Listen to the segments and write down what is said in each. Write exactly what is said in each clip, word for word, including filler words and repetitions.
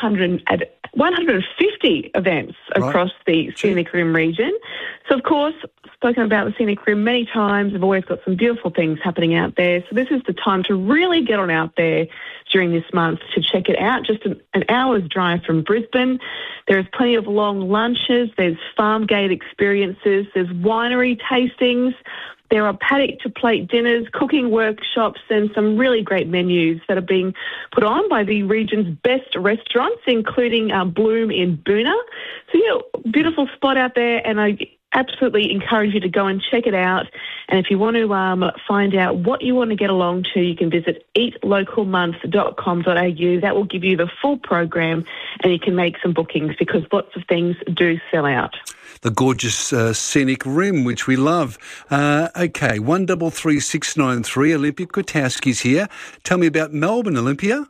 hundred, one hundred fifty events across right. the Scenic Rim region. So, of course, spoken about the Scenic Rim many times. I've always got some beautiful things happening out there. So this is the time to really get on out there during this month to check it out. Just an, an hour's drive from Brisbane. There's plenty of long lunches. There's farm gate experiences. There's winery tastings. There are paddock-to-plate dinners, cooking workshops, and some really great menus that are being put on by the region's best restaurants, including uh, Bloom in Boonah. So, yeah, beautiful spot out there, and I absolutely encourage you to go and check it out. And if you want to um, find out what you want to get along to, you can visit eat local month dot com dot a u. That will give you the full program, and you can make some bookings because lots of things do sell out. The gorgeous uh, Scenic Rim, which we love. Uh, okay, one double three six nine three. Olympia Kwiatkowski's here. Tell me about Melbourne, Olympia.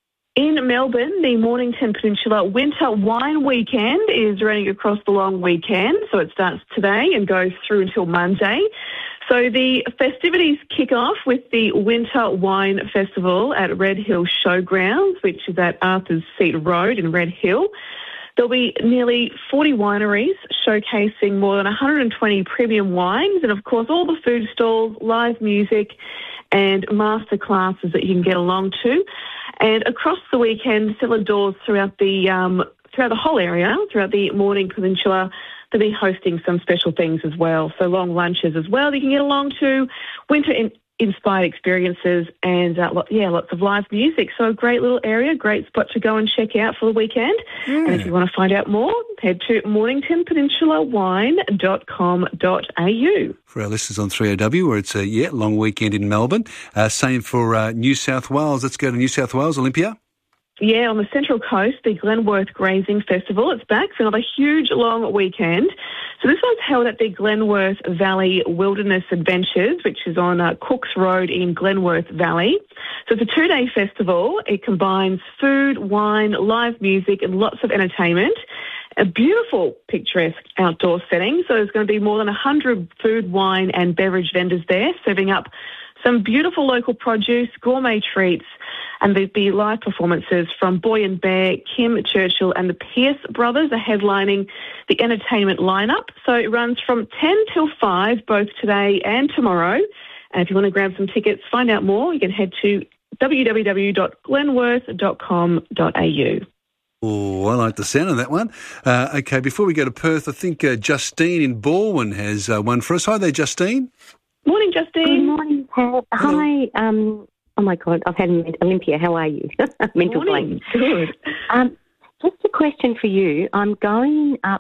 In Melbourne, the Mornington Peninsula Winter Wine Weekend is running across the long weekend. So it starts today and goes through until Monday. So the festivities kick off with the Winter Wine Festival at Red Hill Showgrounds, which is at Arthur's Seat Road in Red Hill. There'll be nearly forty wineries showcasing more than one hundred twenty premium wines and, of course, all the food stalls, live music and master classes that you can get along to. And across the weekend, cellar doors throughout the um, throughout the whole area, throughout the Morning Peninsula, they'll be hosting some special things as well. So long lunches as well that you can get along to, winter in- inspired experiences and, uh, lo- yeah, lots of live music. So a great little area, great spot to go and check out for the weekend. Mm. And if you want to find out more, head to mornington peninsula wine dot com dot a u. For our listeners on three A W, where it's a, yeah, long weekend in Melbourne. Uh, same for uh, New South Wales. Let's go to New South Wales, Olympia. Yeah, on the Central Coast, the Glenworth Grazing Festival. It's back for another huge long weekend. So this one's held at the Glenworth Valley Wilderness Adventures, which is on uh, Cooks Road in Glenworth Valley. So it's a two-day festival. It combines food, wine, live music and lots of entertainment. A beautiful, picturesque outdoor setting. So there's going to be more than one hundred food, wine and beverage vendors there serving up some beautiful local produce, gourmet treats, and there'll be live performances from Boy and Bear, Kim Churchill and the Pierce Brothers are headlining the entertainment lineup. So it runs from ten till five, both today and tomorrow. And if you want to grab some tickets, find out more, you can head to w w w dot glenworth dot com dot a u. Oh, I like the sound of that one. Uh, okay, before we go to Perth, I think uh, Justine in Balwyn has uh, one for us. Hi there, Justine. Morning, Justine. Good morning, Pat. Hi. Um, oh, my God, I've had Olympia. How are you? Mental Morning. blank. Good. Um, just a question for you. I'm going up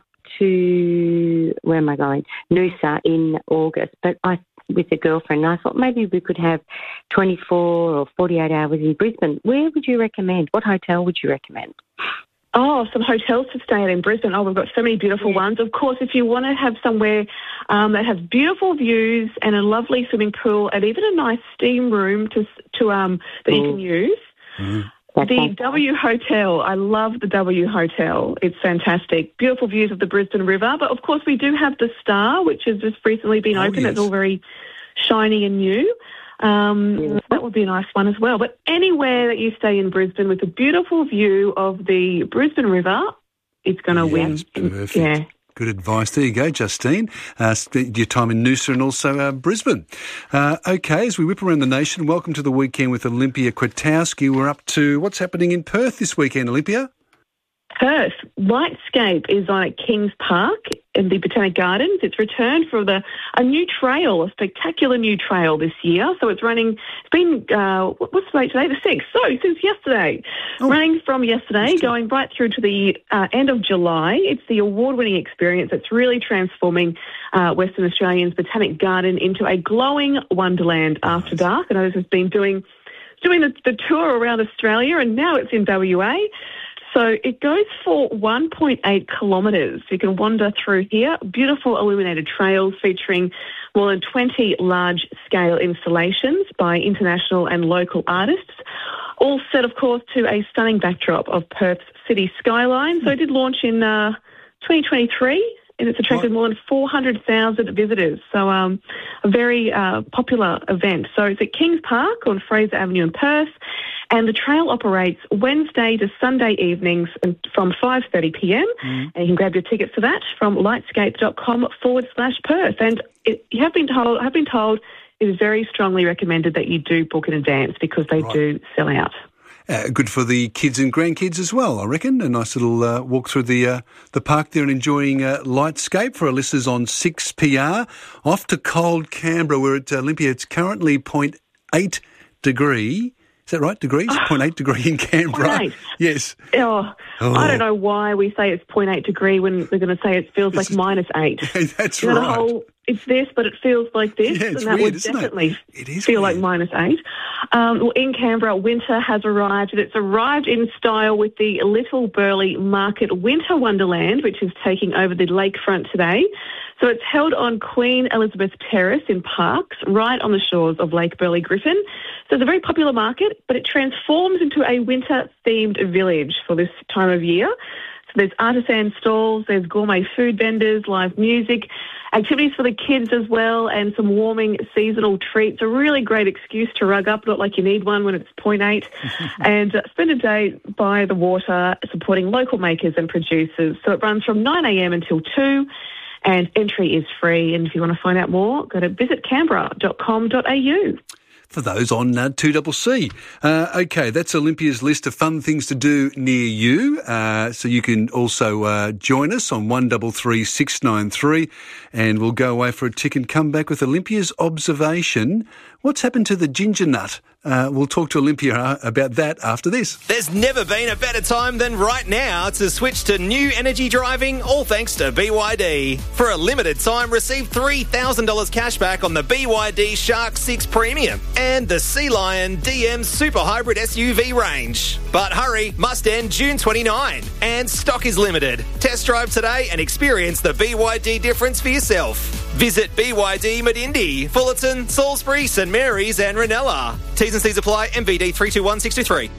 to, where am I going? Noosa in August, but I with a girlfriend. And I thought maybe we could have twenty-four or forty-eight hours in Brisbane. Where would you recommend? What hotel would you recommend? Oh, some hotels to stay at in Brisbane. Oh, we've got so many beautiful yeah. ones. Of course, if you want to have somewhere um, that has beautiful views and a lovely swimming pool and even a nice steam room to to um that mm. you can use, mm. the W Hotel. I love the W Hotel. It's fantastic. Beautiful views of the Brisbane River. But, of course, we do have the Star, which has just recently been oh, opened. Yes. It's all very shiny and new. Um, yeah. That would be a nice one as well. But anywhere that you stay in Brisbane with a beautiful view of the Brisbane River, it's going to yeah, win. That's perfect. Yeah. Good advice. There you go, Justine. Uh, spend your time in Noosa and also uh, Brisbane. Uh, okay, as we whip around the nation, welcome to the weekend with Olympia Kwiatkowski. We're up to what's happening in Perth this weekend, Olympia? Perth. Lightscape is on at Kings Park in the Botanic Gardens. It's returned for the a new trail, a spectacular new trail this year. So it's running, it's been, uh, what's the date today? The sixth. So since yesterday. Oh. Running from yesterday, going right through to the uh, end of July. It's the award-winning experience that's really transforming uh, Western Australia's Botanic Garden into a glowing wonderland after dark. I know this has been doing, doing the, the tour around Australia and now it's in W A. So it goes for one point eight kilometres. You can wander through here. Beautiful illuminated trails featuring more than twenty large-scale installations by international and local artists, all set, of course, to a stunning backdrop of Perth's city skyline. So it did launch in uh, twenty twenty-three, and it's attracted more than four hundred thousand visitors. So um, a very uh, popular event. So it's at Kings Park on Fraser Avenue in Perth, and the trail operates Wednesday to Sunday evenings from five thirty p m, mm. and you can grab your tickets for that from lightscape.com forward slash Perth. And it, you have been told, have been told it is very strongly recommended that you do book in advance because they right. do sell out. Uh, good for the kids and grandkids as well, I reckon. A nice little uh, walk through the uh, the park there and enjoying uh, Lightscape for our listeners on six P R. Off to cold Canberra. We're at Olympia. It's currently zero point eight degree. Is that right? Degrees? zero point eight degree in Canberra. zero point eight Yes. Oh, oh, I don't know why we say it's zero point eight degree when we're going to say it feels like minus eight. That's you know, right. The whole, it's this, but it feels like this, yeah, it's and that weird, would isn't definitely it? It is feel weird. like minus eight. Um, well, in Canberra, winter has arrived, and it's arrived in style with the Little Burley Market Winter Wonderland, which is taking over the lakefront today. So it's held on Queen Elizabeth Terrace in Parkes, right on the shores of Lake Burley Griffin. So it's a very popular market, but it transforms into a winter-themed village for this time of year. So there's artisan stalls, there's gourmet food vendors, live music, activities for the kids as well, and some warming seasonal treats. A really great excuse to rug up, not like you need one when it's zero point eight, and uh, spend a day by the water supporting local makers and producers. So it runs from nine a m until two, and entry is free. And if you want to find out more, go to visit canberra dot com dot a u. For those on uh, two C C. Uh, okay, that's Olympia's list of fun things to do near you. Uh, so you can also uh, join us on one three three six nine three, and we'll go away for a tick and come back with Olympia's observation. What's happened to the ginger nut? Uh, we'll talk to Olympia about that after this. There's never been a better time than right now to switch to new energy driving, all thanks to B Y D. For a limited time, receive three thousand dollars cash back on the B Y D Shark six Premium and the Sea Lion D M Super Hybrid S U V range. But hurry, must end June twenty-ninth, and stock is limited. Test drive today and experience the B Y D difference for yourself. Visit B Y D Medindi, Fullerton, Salisbury, St Mary's and Ranella. T's and C's apply. M V D three two one six two three.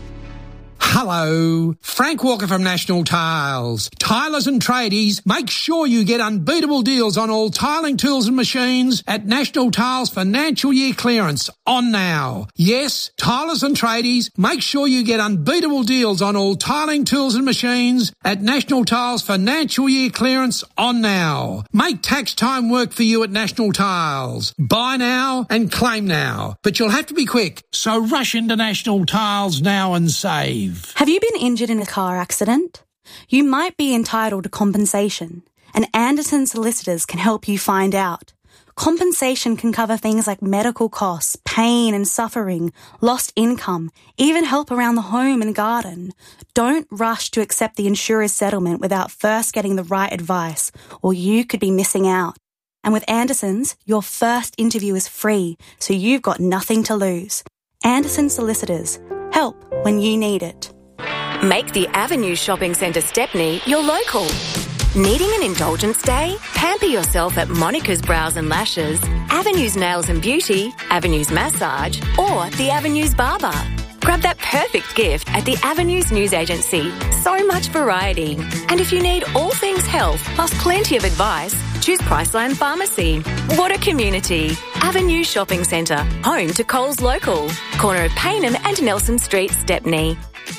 Hello, Frank Walker from National Tiles. Tilers and tradies, make sure you get unbeatable deals on all tiling tools and machines at National Tiles Financial Year Clearance on now. Yes, tilers and tradies, make sure you get unbeatable deals on all tiling tools and machines at National Tiles Financial Year Clearance on now. Make tax time work for you at National Tiles. Buy now and claim now, but you'll have to be quick, so rush into National Tiles now and save. Have you been injured in a car accident? You might be entitled to compensation, and Anderson Solicitors can help you find out. Compensation can cover things like medical costs, pain and suffering, lost income, even help around the home and garden. Don't rush to accept the insurer's settlement without first getting the right advice, or you could be missing out. And with Anderson's, your first interview is free, so you've got nothing to lose. Anderson Solicitors. Help when you need it. Make the Avenue Shopping Centre Stepney your local. Needing an indulgence day? Pamper yourself at Monica's Brows and Lashes, Avenue's Nails and Beauty, Avenue's Massage, or the Avenue's Barber. Grab that perfect gift at the Avenues News Agency. So much variety. And if you need all things health plus plenty of advice, choose Priceline Pharmacy. What a community. Avenue Shopping Centre, home to Coles Local. Corner of Paynham and Nelson Street, Stepney.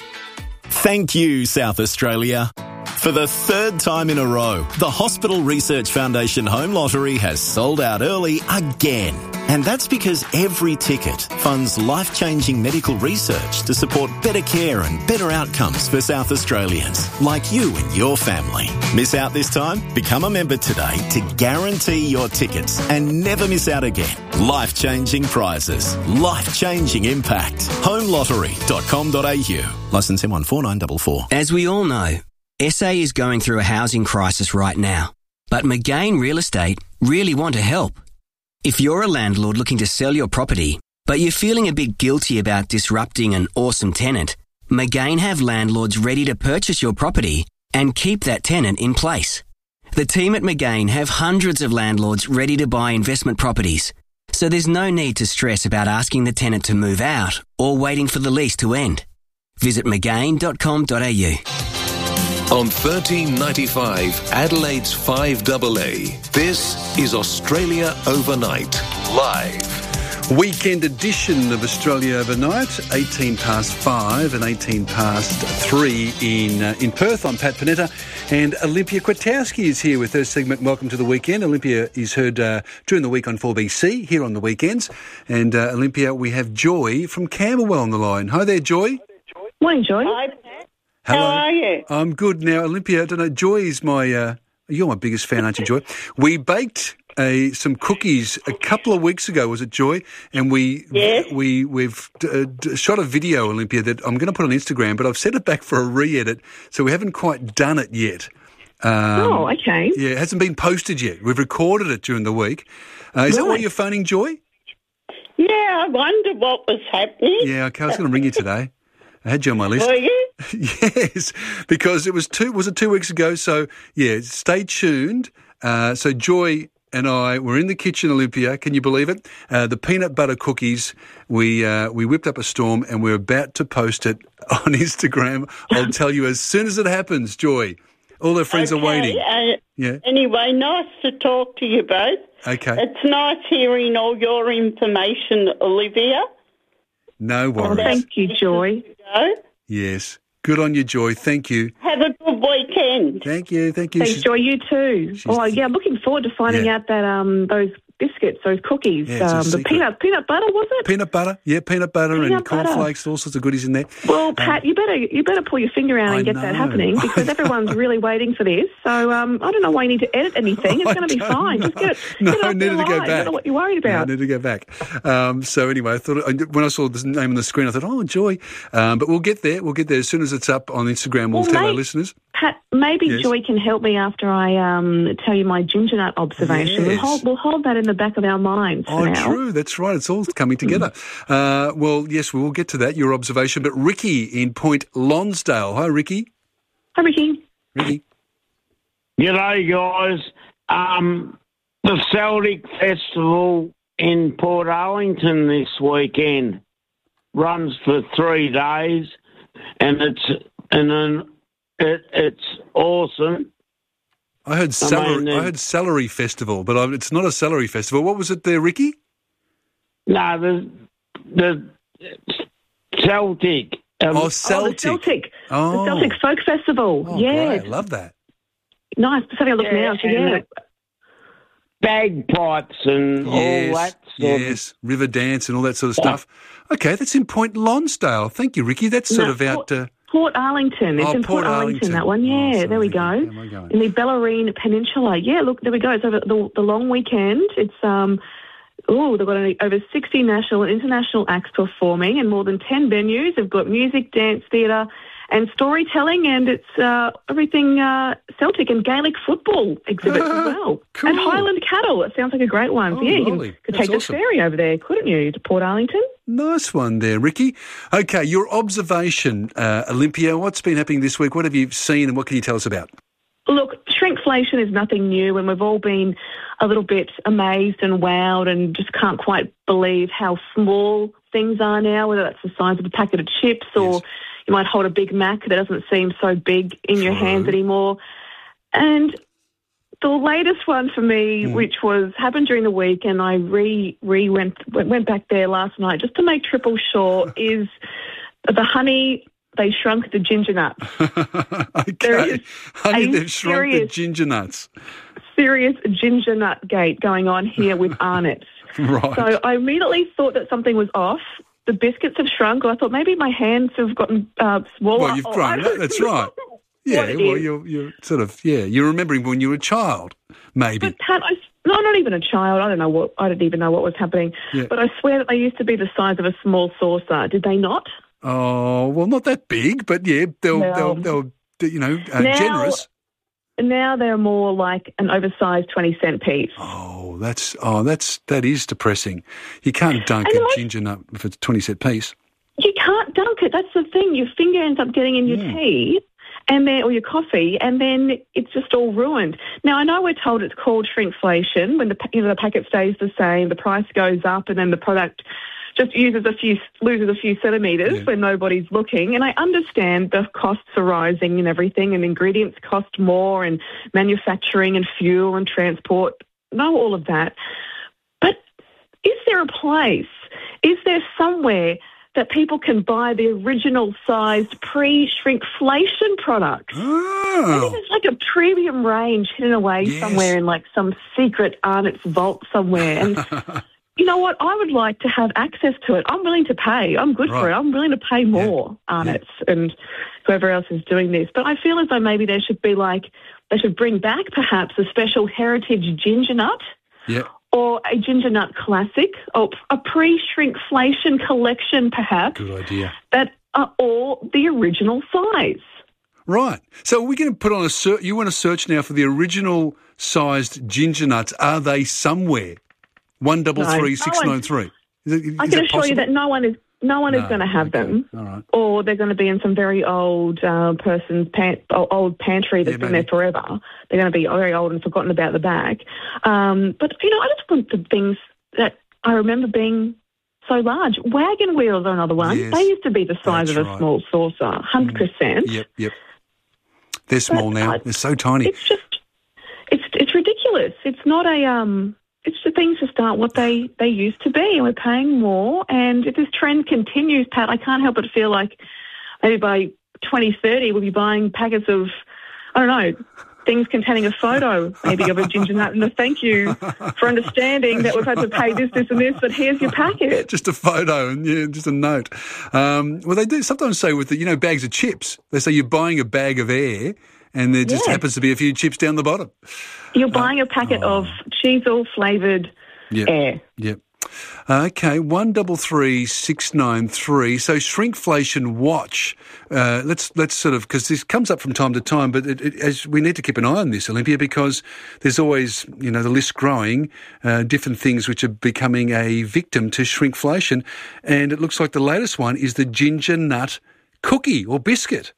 Thank you, South Australia. For the third time in a row, the Hospital Research Foundation Home Lottery has sold out early again. And that's because every ticket funds life-changing medical research to support better care and better outcomes for South Australians, like you and your family. Miss out this time? Become a member today to guarantee your tickets and never miss out again. Life-changing prizes, life-changing impact. home lottery dot com dot a u. Licence M one four nine four four. As we all know, S A is going through a housing crisis right now, but McGain Real Estate really want to help. If you're a landlord looking to sell your property, but you're feeling a bit guilty about disrupting an awesome tenant, McGain have landlords ready to purchase your property and keep that tenant in place. The team at McGain have hundreds of landlords ready to buy investment properties, so there's no need to stress about asking the tenant to move out or waiting for the lease to end. Visit mcgain dot com dot a u. On thirteen ninety-five, Adelaide's five A A. This is Australia Overnight, live. Weekend edition of Australia Overnight, eighteen past five and eighteen past three in uh, in Perth. I'm Pat Panetta, and Olympia Kwiatkowski is here with her segment Welcome to the Weekend. Olympia is heard uh, during the week on four B C, here on the weekends. And uh, Olympia, we have Joy from Camberwell on the line. Hi there, Joy. Morning, Joy. Hi, Pat. Hello. How are you? I'm good now. Olympia, I don't know, Joy is my... Uh, you're my biggest fan, aren't you, Joy? We baked... A, some cookies a couple of weeks ago, was it, Joy? And we yes. we we've uh, d- shot a video, Olympia, that I'm going to put on Instagram, but I've sent it back for a re-edit, so we haven't quite done it yet. Um, oh, okay. Yeah, it hasn't been posted yet. We've recorded it during the week. Uh, is right. that why you're phoning, Joy? Yeah, I wondered what was happening. Yeah, okay, I was going to ring you today. I had you on my list. Were you? Yes, because it was two. Was it two weeks ago? So yeah, stay tuned. Uh, so Joy and I were in the kitchen, Olympia. Can you believe it? Uh, the peanut butter cookies. We uh, we whipped up a storm, and we're about to post it on Instagram. I'll tell you as soon as it happens, Joy. All her friends okay, are waiting. Uh, yeah. Anyway, nice to talk to you both. Okay. It's nice hearing all your information, Olivia. No worries. Oh, thank you, Joy. Yes. Good on you, Joy. Thank you. Have a good weekend. Thank you. Thank you. Thanks, She's, Joy. You too. Oh, yeah. I'm looking forward to finding Yeah. out that um those biscuits, those cookies, Yeah, it's a um, the secret. peanut peanut butter, was it? Peanut butter. Yeah, peanut butter Peanut and butter. cornflakes, all sorts of goodies in there. Well, Pat, you better you better pull your finger out I and get know. that happening because everyone's really waiting for this. So um, I don't know why you need to edit anything. It's I going to be don't fine. know. Just get it. No, get it I off needed your to go line. I back. don't know what you're worried Yeah, I about. need to go back. Um, so anyway, I thought I, when I saw the name on the screen, I thought, oh, Joy. Um, but we'll get there. We'll get there as soon as it's up on Instagram. We'll Well, tell our mate, listeners. Pat, maybe Yes. Joy can help me after I um, tell you my ginger nut observation. We'll Yes. hold, we'll hold that in the back of our minds for Oh, now. true. That's right. It's all coming together. Uh, well, yes, we will get to that, your observation. But Ricky in Point Lonsdale. Hi, Ricky. Hi, Ricky. Ricky. G'day, guys. Um, the Celtic Festival in Port Arlington this weekend runs for three days, and it's and an, it, it's awesome. I heard celery. I, mean, uh, heard celery festival, but I, it's not a celery festival. What was it there, Ricky? No, the the Celtic. Um, Oh, Oh, the Celtic. Celtic. Oh. The Celtic Folk Festival. Oh, yes. great. Love that. Nice. Just having a look Yeah, now. So, and yeah. the bagpipes and all Yes, that sort yes, river dance and all that sort of stuff. Okay, that's in Point Lonsdale. Thank you, Ricky. That's sort No, of out. Port, Uh, Port Arlington. It's Oh, in Port Port, Arlington, Arlington. that one. Oh, Yeah, sorry, there we Ricky. go. Where am I going? In the Bellarine Peninsula. Yeah, look, there we go. It's over the, the long weekend. It's, um, oh, they've got over sixty national and international acts performing in more than ten venues. They've got music, dance, theatre and storytelling, and it's uh, everything uh, Celtic and Gaelic football exhibits as well. Cool. And Highland cattle. It sounds like a great one. Oh, So, yeah, you lovely. can, could That's take awesome. the ferry over there, couldn't you, to Port Arlington? Nice one there, Ricky. Okay, your observation, uh, Olympia. What's been happening this week? What have you seen, and what can you tell us about? Look, shrinkflation is nothing new, and we've all been a little bit amazed and wowed and just can't quite believe how small things are now, whether that's the size of a packet of chips or Yes. you might hold a Big Mac that doesn't seem so big in your True. hands anymore. And the latest one for me, Mm. which was happened during the week, and I re re went went back there last night just to make triple sure, is the honey. They shrunk the ginger nut. There Okay. is Honey, a they've shrunk the serious- ginger nuts. Serious ginger nut gate going on here with Arnott. Right. So I immediately thought that something was off. The biscuits have shrunk, or I thought maybe my hands have gotten uh, smaller. Well, you've or I grown. don't That, that's know right. Yeah, what it well, is. you're, you're sort of, yeah, you're remembering when you were a child, maybe. But Pat, I, no, I'm not even a child. I don't know what. I didn't even know what was happening. Yeah. But I swear that they used to be the size of a small saucer. Did they not? Oh, well, not that big, but yeah, they'll, No. they'll, they'll, you know, uh, Now- generous. Now they're more like an oversized twenty cent piece. Oh, that's, oh, that's, that is depressing. You can't dunk And a like- ginger nut if it's a twenty cent piece. You can't dunk it. That's the thing. Your finger ends up getting in your Yeah. tea, and then or your coffee, and then it's just all ruined. Now I know we're told it's called shrinkflation when the pa- you know the packet stays the same, the price goes up, and then the product just uses a few, loses a few centimetres Yeah. when nobody's looking. And I understand the costs are rising and everything, and ingredients cost more, and manufacturing and fuel and transport. Know all of that. But is there a place, is there somewhere that people can buy the original sized pre-shrinkflation products? Oh. Maybe there's like a premium range hidden away Yes. somewhere in like some secret Arnott's vault somewhere. And you know what? I would like to have access to it. I'm willing to pay. I'm good Right. for it. I'm willing to pay more, Arnott's and whoever else is doing this. But I feel as though maybe there should be like, they should bring back perhaps a special heritage ginger nut. Yeah. Or a ginger nut classic, or a pre-shrinkflation collection, perhaps, Good idea. that are all the original size. Right. So we're going to put on a search. You want to search now for the original sized ginger nuts. Are they somewhere? One double No. three six nine three. Is it, is I that can assure possible? you that no one is no one is No, going to have okay. them, All right. or they're going to be in some very old uh, person's pan- old pantry that's Yeah, been maybe. there forever. They're going to be very old and forgotten about the bag. Um, but you know, I just want the things that I remember being so large. Wagon wheels are another one. Yes, They used to be the size that's of a right. small saucer, one hundred percent. Yep, yep. They're small But, now. uh, They're so tiny. It's just, it's it's ridiculous. It's not a um. It's the things just aren't what they, they used to be, and we're paying more. And if this trend continues, Pat, I can't help but feel like maybe by twenty thirty we'll be buying packets of, I don't know, things containing a photo maybe of a ginger nut and a thank you for understanding that we've had to pay this, this and this, but here's your packet. Just a photo and yeah, just a note. Um, well, they do sometimes say with the, you know, bags of chips, they say you're buying a bag of air and there just Yeah. happens to be a few chips down the bottom. You're buying a packet of cheese-all-flavoured Yep. air. Yep. Okay, one double three six nine three. So shrinkflation watch. Uh, let's let's sort of, because this comes up from time to time, but it, it, as we need to keep an eye on this, Olympia, because there's always, you know, the list growing, uh, different things which are becoming a victim to shrinkflation, and it looks like the latest one is the ginger nut cookie or biscuit.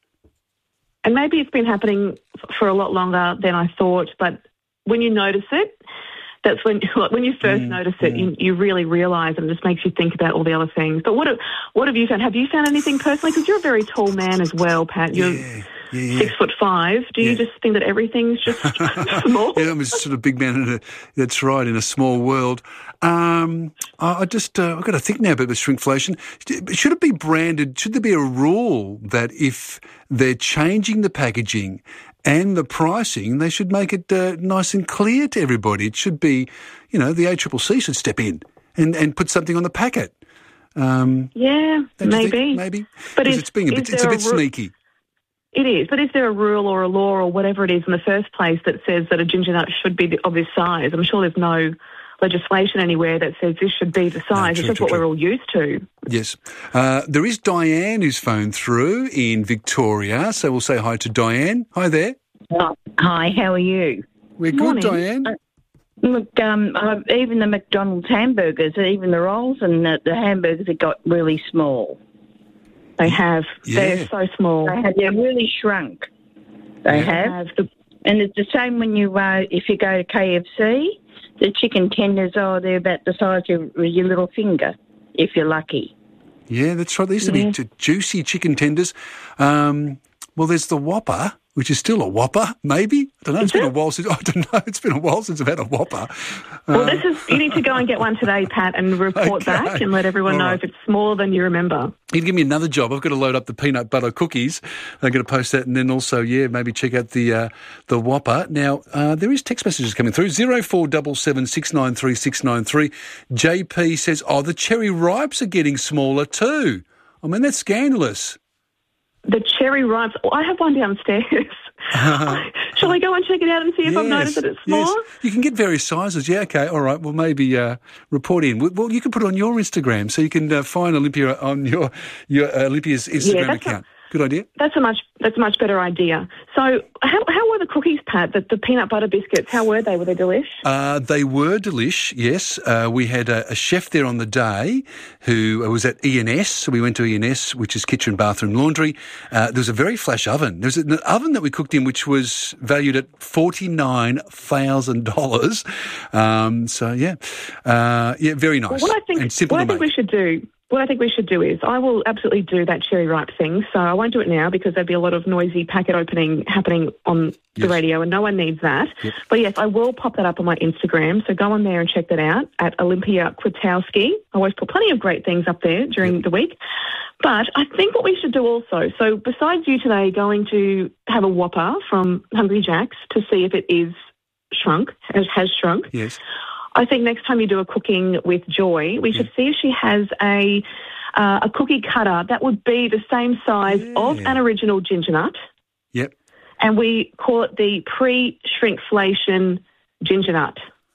And maybe it's been happening f- for a lot longer than I thought, but when you notice it, that's when like, when you first Mm, notice it, you, you really realise, and it just makes you think about all the other things. But what have, what have you found? Have you found anything personally? Because you're a very tall man as well, Pat. You're Yeah, yeah, yeah. six foot five. Do you Yeah. just think that everything's just small? Yeah, I'm a sort of big man in a, that's right, in a small world. Um, I I just, uh, I've got to think now about the shrinkflation. Should it be branded, should there be a rule that if they're changing the packaging and the pricing, they should make it uh, nice and clear to everybody? It should be, you know, the A C C C should step in and, and put something on the packet. Um, Yeah, don't you think? maybe. Maybe. But 'Cause is- it's being a is bit, it's a there a bit ru- sneaky. It is, but is there a rule or a law or whatever it is in the first place that says that a ginger nut should be the, of this size? I'm sure there's no legislation anywhere that says this should be the size. true, it's just true, what true. we're all used to. Yes. Uh, there is Diane who's phoned through in Victoria, so we'll say hi to Diane. Hi there. Oh, hi, how are you? We're Morning. good, Diane. Uh, Look, um, uh, even the McDonald's hamburgers, even the rolls and the, the hamburgers have got really small. They have. Yeah. They're so small. They have, they're really shrunk. They Yeah. have. And it's the same when you, uh, if you go to K F C, the chicken tenders, oh, they're about the size of your little finger, if you're lucky. Yeah, that's right. There used to Yeah. be ju- juicy chicken tenders. Um, well, there's the Whopper, which is still a Whopper, maybe. I don't know. It's Is been it? a while since. I don't know. It's been a while since I've had a Whopper. Well, Uh, this is. You need to go and get one today, Pat, and report Okay. back and let everyone All know right. if it's smaller than you remember. He'd give me another job. I've got to load up the peanut butter cookies. I'm going to post that, and then also, yeah, maybe check out the uh, the Whopper. Now, uh, there is text messages coming through. Zero four seven seven six nine three six nine three. J P says, "Oh, the cherry ripes are getting smaller too. I mean, that's scandalous." The cherry ripes. Oh, I have one downstairs. Shall I go and check it out and see if I've noticed that it's smaller? Yes. You can get various sizes. Yeah, okay, all right. Well, maybe uh, report in. Well, well, you can put it on your Instagram, so you can uh, find Olympia on your your uh, Olympia's Instagram that's account. Good idea. That's a much that's a much better idea. So how how were the cookies, Pat? The, the peanut butter biscuits, how were they? Were they delish? Uh, they were delish, yes. Uh, we had a, a chef there on the day who was at E and S. So we went to E and S, which is kitchen, bathroom, laundry. Uh, there was a very flash oven. There was an oven that we cooked in which was valued at forty-nine thousand dollars. Um, so, yeah. Uh, yeah, very nice. Well, what I think, and simple what I to think make. we should do... What I think we should do is I will absolutely do that cherry ripe thing. So I won't do it now because there'd be a lot of noisy packet opening happening on the Yes. radio and no one needs that. Yep. But yes, I will pop that up on my Instagram. So go on there and check that out at Olympia Kwiatkowski. I always put plenty of great things up there during Yep. the week. But I think what we should do also, so besides you today going to have a Whopper from Hungry Jack's to see if it is shrunk, has, has shrunk. Yes. I think next time you do a cooking with Joy, we should see if she has a uh, a cookie cutter that would be the same size Yeah. of an original ginger nut, Yep. and we call it the pre-shrinkflation ginger nut.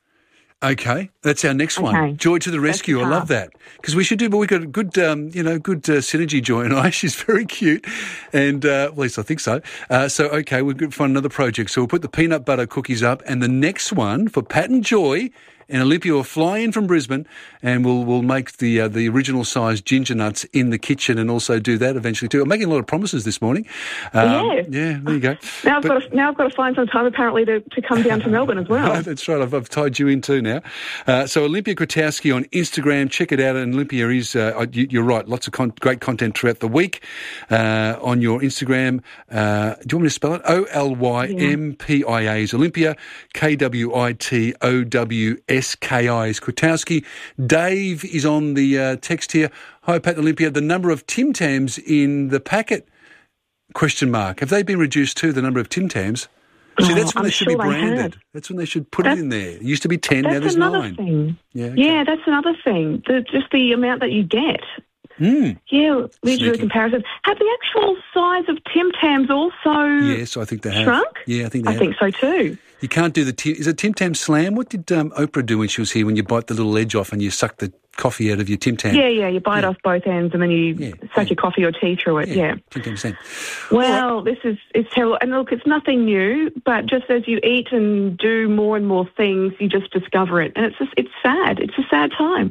Okay, that's our next one. Okay. Joy to the rescue. I the love that because we should do. But we've got a good, um, you know, good uh, synergy. Joy and I. She's very cute, and uh, at least I think so. Uh, so okay, we've got to find another project. So we'll put the peanut butter cookies up, and the next one for Pat and Joy and Olympia will fly in from Brisbane, and we'll we'll make the uh, the original size ginger nuts in the kitchen, and also do that eventually too. I'm making a lot of promises this morning. Um, Yeah. yeah, there you go. Now I've But- got to, now I've got to find some time apparently to, to come down to Melbourne as well. Oh, that's right. I've, I've tied you in too now. Uh, so Olympia Kwiatkowski on Instagram. Check it out. And Olympia is, uh, you, you're right, lots of con- great content throughout the week uh, on your Instagram. Uh, do you want me to spell it? O L Y M P I A is Olympia. K W I T O W S K I is Kwiatkowski. Dave is on the uh, text here. Hi, Pat and Olympia. The number of Tim Tams in the packet, question mark. Have they been reduced too, the number of Tim Tams? See, that's when I'm they should sure be they branded. have. That's when they should put That's- it in there. It used to be ten, now That's there's another nine. thing. Yeah, okay. Yeah, that's another thing. The, just the amount that you get. Mm. Yeah, we do a Sneaky. comparison. Have the actual size of Tim Tams also Yes, I think they have. shrunk? Yeah, I think they I have. think so too. You can't do the Tim, is it Tim Tam Slam? What did um, Oprah do when she was here? When you bite the little edge off and you suck the coffee out of your Tim Tam? Yeah, yeah, you bite off both ends and then you Yeah, suck yeah. your coffee or tea through it, yeah. Tim Tam Slam. Well, this is it's terrible. And look, it's nothing new, but just as you eat and do more and more things, you just discover it. And it's just, it's sad. It's a sad time.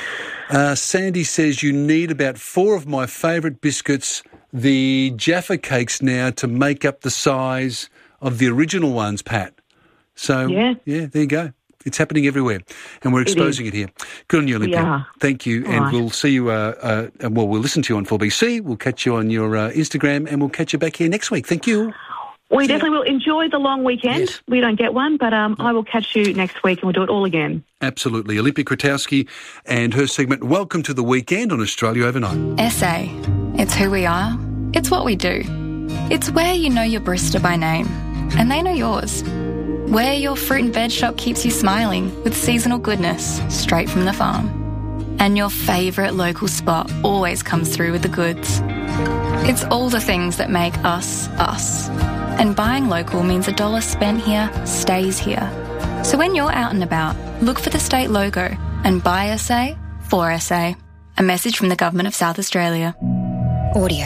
Uh, Sandy says you need about four of my favourite biscuits, the Jaffa cakes now, to make up the size of the original ones, Pat. So, Yeah. yeah, there you go. It's happening everywhere, and we're It exposing it, here. Good on you, Olympia. are. Thank you, All and right. we'll see you, uh, uh, well, we'll listen to you on four B C, we'll catch you on your uh, Instagram, and we'll catch you back here next week. Thank you. We definitely will enjoy the long weekend. Yes. We don't get one, but um, I will catch you next week and we'll do it all again. Absolutely. Olympia Kwiatkowski and her segment, Welcome to the Weekend on Australia Overnight. S A. It's who we are. It's what we do. It's where you know your barista by name, and they know yours. Where your fruit and veg shop keeps you smiling with seasonal goodness straight from the farm. And your favourite local spot always comes through with the goods. It's all the things that make us, us. And buying local means a dollar spent here stays here. So when you're out and about, look for the state logo and buy S A for S A. A message from the Government of South Australia. Audio.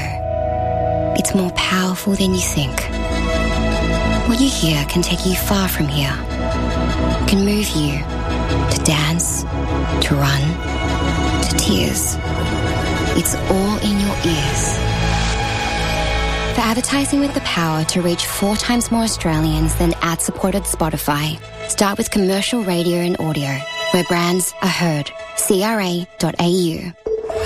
It's more powerful than you think. What you hear can take you far from here. Can move you to dance, to run, to tears. It's all in your ears. For advertising with the power to reach four times more Australians than ad-supported Spotify, start with commercial radio and audio, where brands are heard. C R A dot A U.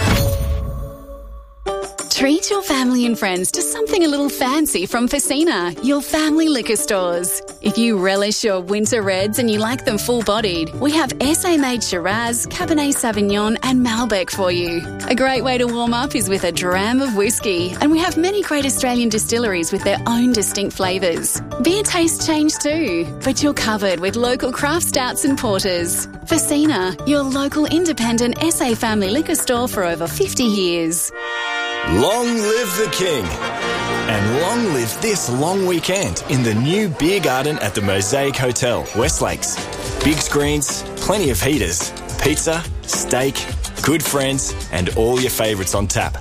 Treat your family and friends to something a little fancy from Facina, your family liquor stores. If you relish your winter reds and you like them full-bodied, we have S A-made Shiraz, Cabernet Sauvignon and Malbec for you. A great way to warm up is with a dram of whiskey, and we have many great Australian distilleries with their own distinct flavours. Beer tastes change too, but you're covered with local craft stouts and porters. Facina, your local independent S A family liquor store for over fifty years. Long live the King. And long live this long weekend in the new beer garden at the Mosaic Hotel, West Lakes. Big screens, plenty of heaters, pizza, steak, good friends, and all your favourites on tap.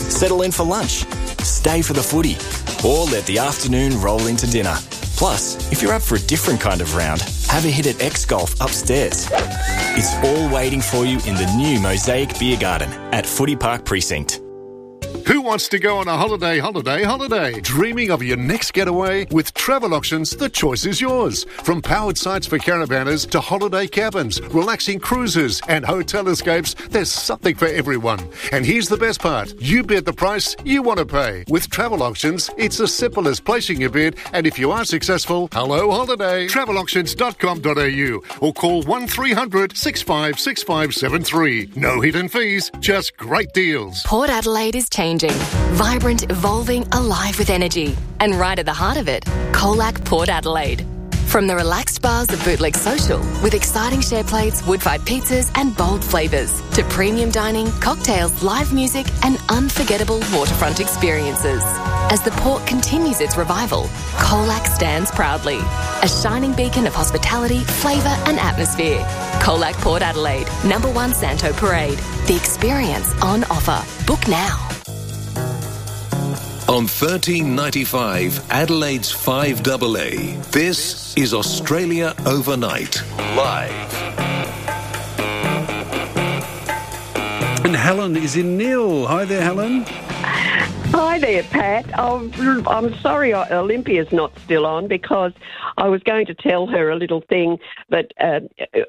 settle in for lunch, stay for the footy, or let the afternoon roll into dinner. Plus, if you're up for a different kind of round, have a hit at X Golf upstairs. It's all waiting for you in the new Mosaic Beer Garden at Footy Park Precinct. Who wants to go on a holiday, holiday, holiday? Dreaming of your next getaway? With Travel Options, the choice is yours. From powered sites for caravanners to holiday cabins, relaxing cruises and hotel escapes, there's something for everyone. And here's the best part. You bid the price you want to pay. With Travel Options, it's as simple as placing your bid, and if you are successful, hello holiday. travel auctions dot com dot a u or call one three hundred six five six five seven three. No hidden fees, just great deals. Port Adelaide is changing. Vibrant, evolving, alive with energy. And right at the heart of it, Colac Port Adelaide. From the relaxed bars of Bootleg Social, with exciting share plates, wood-fired pizzas and bold flavours, to premium dining, cocktails, live music and unforgettable waterfront experiences. As the port continues its revival, Colac stands proudly. A shining beacon of hospitality, flavour and atmosphere. Colac Port Adelaide, number one Santo Parade. The experience on offer. Book now. On thirteen ninety-five, Adelaide's five A A, this is Australia Overnight, live. And Helen is in Neil. Hi there, Helen. Hi there, Pat. Oh, I'm sorry Olympia's not still on because I was going to tell her a little thing, but uh,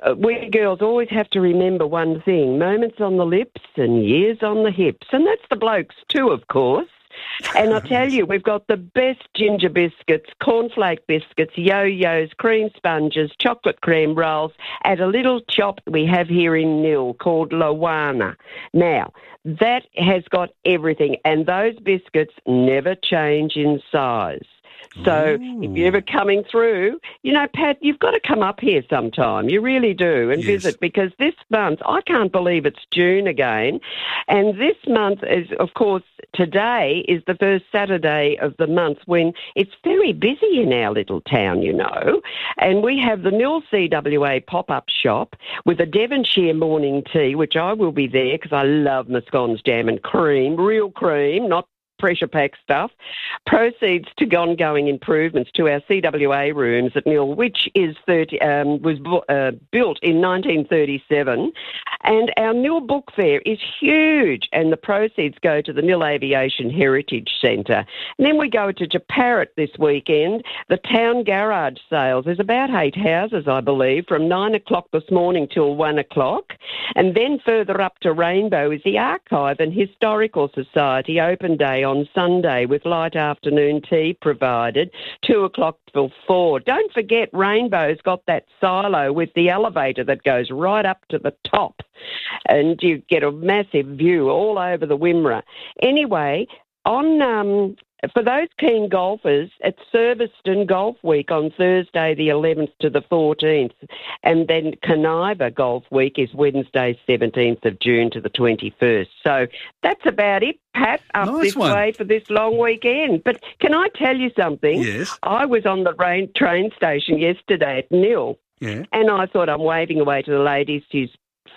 we girls always have to remember one thing, moments on the lips and years on the hips. And that's the blokes too, of course. And I tell you, we've got the best ginger biscuits, cornflake biscuits, yo-yos, cream sponges, chocolate cream rolls at a little shop we have here in Nil called Lawana. Now, that has got everything, and those biscuits never change in size. So Ooh. If you're ever coming through, you know, Pat, you've got to come up here sometime. You really do, and yes. visit, because this month, I can't believe it's June again, and this month is, of course, today is the first Saturday of the month when it's very busy in our little town, you know, and we have the Nil C W A pop-up shop with a Devonshire morning tea, which I will be there because I love Moscone's jam and cream, real cream, not pressure pack stuff, proceeds to ongoing improvements to our C W A rooms at Nil, which is thirty um, was uh, built in nineteen thirty-seven, and our Nil Book Fair is huge, and the proceeds go to the Nil Aviation Heritage Centre. And then we go to Japarrit this weekend, the town garage sales. There's about eight houses, I believe, from nine o'clock this morning till one o'clock, and then further up to Rainbow is the Archive and Historical Society open day on Sunday with light afternoon tea provided, two o'clock till four. Don't forget Rainbow's got that silo with the elevator that goes right up to the top, and you get a massive view all over the Wimmera. Anyway, on um, for those keen golfers, it's Serviceton Golf Week on Thursday the eleventh to the fourteenth, and then Caniva Golf Week is Wednesday seventeenth of June to the twenty-first. So that's about it, Pat, up nice this one. way for this long weekend. But can I tell you something? Yes. I was on the rain train station yesterday at Nil, yeah. and I thought I'm waving away to the ladies who's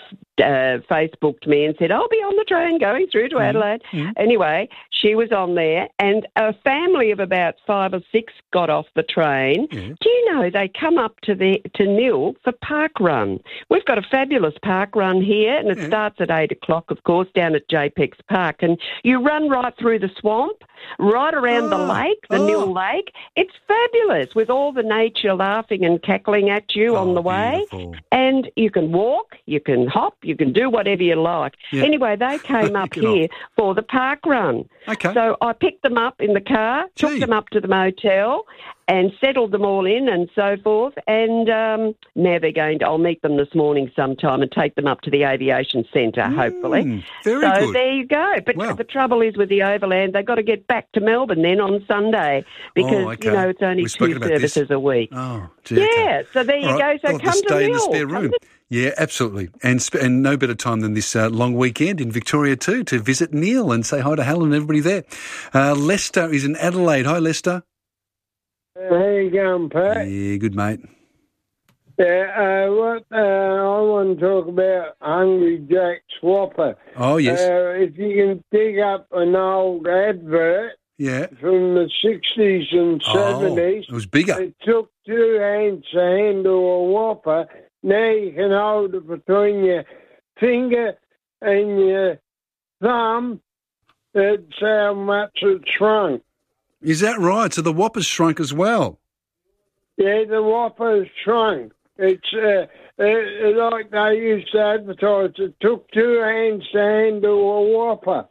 Uh, Facebooked me and said, I'll be on the train going through to Adelaide. Mm-hmm. Anyway, she was on there, and a family of about five or six got off the train. Yeah. Do you know they come up to the to Nil for park run? We've got a fabulous park run here, and it Yeah. starts at eight o'clock, of course, down at J PEX Park, and you run right through the swamp, right around the Oh. lake, the Oh. Nil Lake. It's fabulous with all the nature laughing and cackling at you Oh, on the way. beautiful. And you can walk, you can hop, you can do whatever you like. Yeah. Anyway, they came up Get off. here for the park run. Okay. So I picked them up in the car, Gee. took them up to the motel and settled them all in and so forth. And um, now they're going to, I'll meet them this morning sometime and take them up to the aviation centre, hopefully. Mm, very so good. there you go. But Wow. the trouble is with the Overland, they've got to get back to Melbourne then on Sunday because, Oh, okay. you know, it's only We've spoken two about this. services a week. Oh, gee, okay. Yeah, so there you All right. go. So I'll have come to to stay in the Nil. spare Come room. to- Yeah, absolutely. And sp- and no better time than this uh, long weekend in Victoria too to visit Neil and say hi to Helen and everybody there. Uh, Lester is in Adelaide. Hi, Lester. How you going, Pat? Yeah, good, mate. Yeah, uh, what uh, I want to talk about Hungry Jack's Whopper. Oh, yes. Uh, if you can dig up an old advert yeah. from the sixties and seventies. Oh, it was bigger. It took two hands to handle a Whopper. Now you can hold it between your finger and your thumb. That's how much it shrunk. Is that right? So the Whopper's shrunk as well? Yeah, the Whopper's shrunk. It's uh, it, like they used to advertise. It took two hands to handle a Whopper.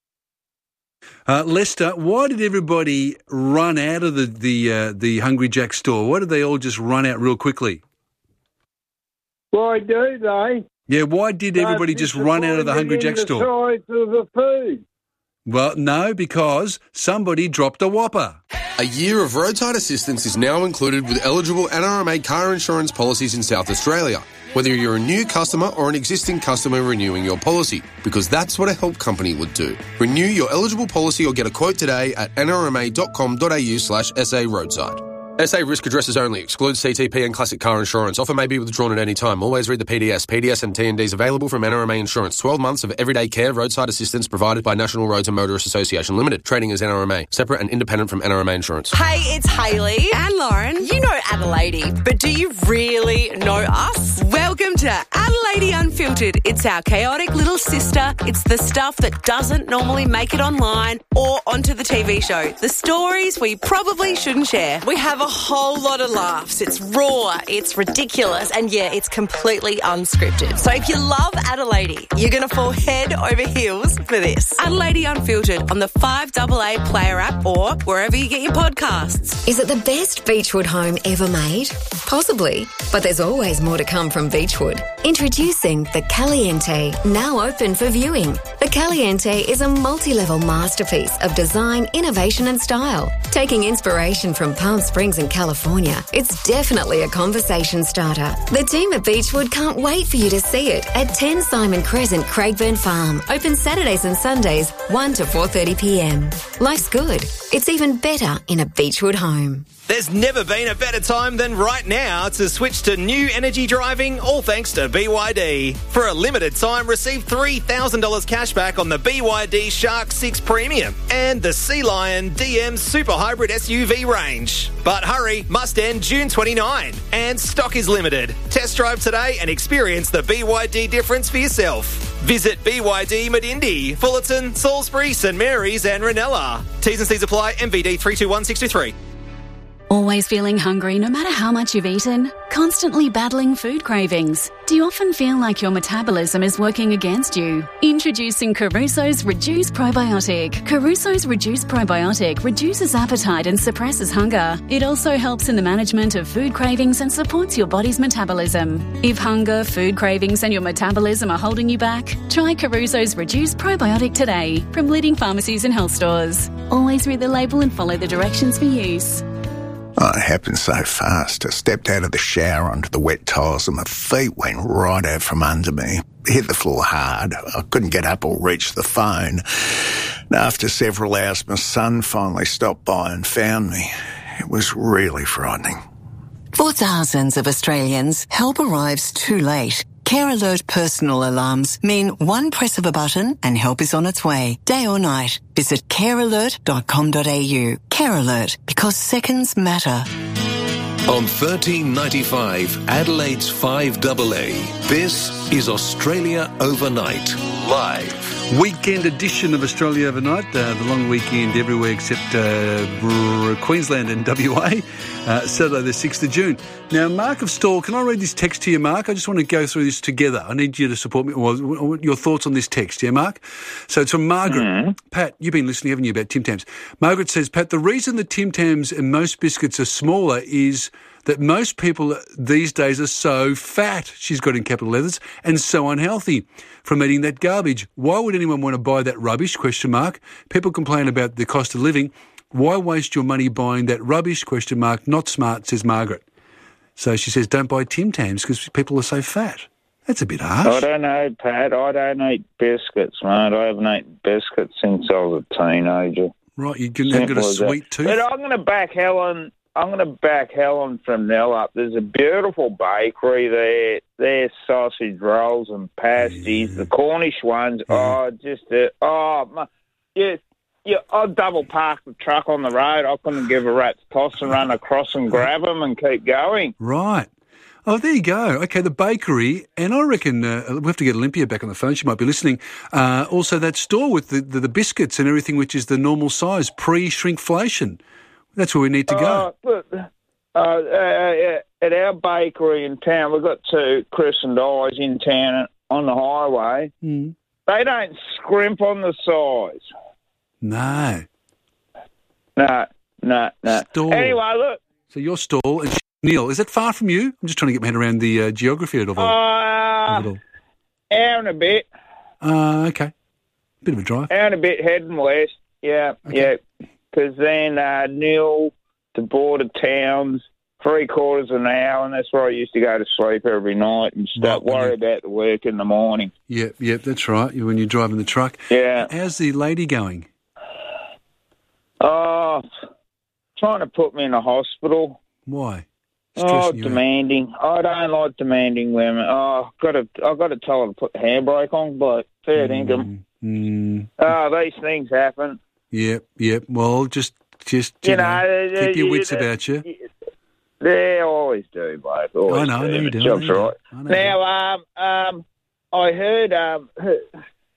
Uh, Lester, why did everybody run out of the the, uh, the Hungry Jack store? Why did they all just run out real quickly? Why do they? Yeah, why did everybody just run out of the Hungry Jack store? The size of the food. Well, no, because somebody dropped a Whopper. A year of roadside assistance is now included with eligible N R M A car insurance policies in South Australia, whether you're a new customer or an existing customer renewing your policy, because that's what a help company would do. Renew your eligible policy or get a quote today at n r m a dot com dot a u slash s a roadside. S A risk addresses only. Excludes C T P and classic car insurance. Offer may be withdrawn at any time. Always read the P D S. P D S and T N Ds available from N R M A Insurance. twelve months of everyday care roadside assistance provided by National Roads and Motorists Association Limited. Trading as N R M A. Separate and independent from N R M A Insurance. Hey, it's Hayley and Lauren. You know Adelaide, but do you really know us? Welcome to Adelaide Unfiltered. It's our chaotic little sister. It's the stuff that doesn't normally make it online or onto the T V show. The stories we probably shouldn't share. We have a whole lot of laughs. It's raw, it's ridiculous, and yeah, it's completely unscripted. So if you love Adelaide, you're going to fall head over heels for this. Adelaide Unfiltered on the five A A Player app or wherever you get your podcasts. Is it the best Beechwood home ever made? Possibly, but there's always more to come from Beechwood. Introducing the Caliente, now open for viewing. The Caliente is a multi-level masterpiece of design, innovation and style. Taking inspiration from Palm Springs and California, it's definitely a conversation starter. The team at Beechwood can't wait for you to see it at ten Simon Crescent, Craigburn Farm. Open Saturdays and Sundays, one to four thirty p m. Life's good. It's even better in a Beechwood home. There's never been a better time than right now to switch to new energy driving, all thanks to B Y D. For a limited time, receive three thousand dollars cash back on the B Y D Shark six Premium and the Sea Lion D M Super Hybrid S U V range. But hurry, must end June twenty-ninth, and stock is limited. Test drive today and experience the B Y D difference for yourself. Visit B Y D Medindi, Fullerton, Salisbury, St Mary's and Ranella. T's and C's apply. M V D three two one six two three. Always feeling hungry no matter how much you've eaten? Constantly battling food cravings? Do you often feel like your metabolism is working against you? Introducing Caruso's Reduce Probiotic. Caruso's Reduce Probiotic reduces appetite and suppresses hunger. It also helps in the management of food cravings and supports your body's metabolism. If hunger, food cravings and your metabolism are holding you back, try Caruso's Reduce Probiotic today from leading pharmacies and health stores. Always read the label and follow the directions for use. Oh, it happened so fast. I stepped out of the shower onto the wet tiles and my feet went right out from under me. Hit the floor hard. I couldn't get up or reach the phone. And after several hours, my son finally stopped by and found me. It was really frightening. For thousands of Australians, help arrives too late. Care Alert personal alarms mean one press of a button and help is on its way, day or night. Visit care alert dot com dot a u. Care Alert, because seconds matter. On thirteen ninety-five, Adelaide's five A A, this is Australia Overnight, live. Weekend edition of Australia Overnight, uh, the long weekend everywhere except uh, Queensland and W A, uh, Saturday the sixth of June. Now, Mark of Stawell, can I read this text to you, Mark? I just want to go through this together. I need you to support me. Well, your thoughts on this text, yeah, Mark? So it's from Margaret. Mm. Pat, you've been listening, haven't you, about Tim Tams? Margaret says, Pat, the reason the Tim Tams and most biscuits are smaller is that most people these days are so fat, she's got in capital letters, and so unhealthy from eating that garbage. Why would anyone want to buy that rubbish, question mark? People complain about the cost of living. Why waste your money buying that rubbish, question mark? Not smart, says Margaret. So she says, don't buy Tim Tams because people are so fat. That's a bit harsh. I don't know, Pat. I don't eat biscuits, mate. I haven't eaten biscuits since I was a teenager. Right, you've got a sweet tooth. But I'm going to back Helen I'm going to back Helen from Nell up. There's a beautiful bakery there. Their sausage rolls and pasties, yeah. the Cornish ones. Yeah. Oh, just uh, oh, my, yeah, yeah. I'd double park the truck on the road. I couldn't give a rat's toss and run across and grab them and keep going. Right. Oh, there you go. Okay, the bakery, and I reckon uh, we have to get Olympia back on the phone. She might be listening. Uh, also, that store with the, the, the biscuits and everything, which is the normal size, pre-shrinkflation. That's where we need to go. Uh, look, uh, uh, at our bakery in town, we've got two Chris and I's in town on the highway. Mm. They don't scrimp on the size. No. No, no, no. Stall. Anyway, look. So your stall and Neil, is that far from you? I'm just trying to get my head around the uh, geography of it all. Uh, of it all. Hour and a bit. Uh, okay. Bit of a drive. Hour and a bit heading west. Yeah, okay. yeah. Because then uh, Neil to border towns, three quarters of an hour, and that's where I used to go to sleep every night and start right, worry about the work in the morning. Yep, yep, that's right. When you're driving the truck. Yeah. How's the lady going? Oh, trying to put me in a hospital. Why? Oh, demanding. Out. I don't like demanding women. Oh, I've got to, I've got to tell her to put the handbrake on, but fair dinkum. Mm. Oh, these things happen. Yep, yep. Well, just, just you, you know, know, keep your wits uh, about you. They always do, both. Always I know, do. I know you do. Job's right. I know now, um, um, I heard um, it